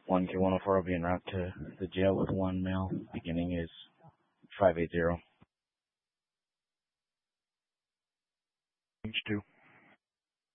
1K104 will be en route to the jail with one male. Beginning is 580. Range 2.